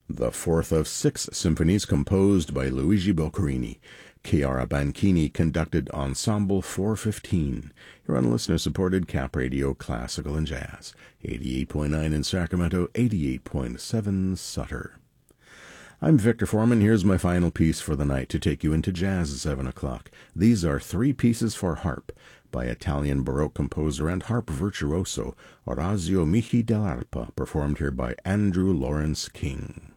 the fourth of 6 symphonies composed by Luigi Boccherini. Chiara Banchini conducted Ensemble 415. You're on listener-supported Cap Radio Classical and Jazz. 88.9 in Sacramento, 88.7 Sutter. I'm Victor Foreman. Here's my final piece for the night to take you into jazz at 7 o'clock. These are 3 pieces for harp by Italian Baroque composer and harp virtuoso Orazio Michi dell'Arpa, performed here by Andrew Lawrence King.